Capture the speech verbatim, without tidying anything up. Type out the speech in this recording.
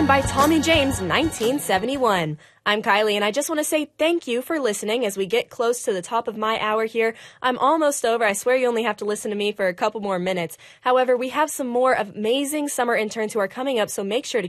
Time by Tommy James, nineteen seventy-one. I'm Kylie, and I just want to say thank you for listening as we get close to the top of my hour here. I'm almost over. I swear you only have to listen to me for a couple more minutes. However, we have some more amazing summer interns who are coming up, so make sure to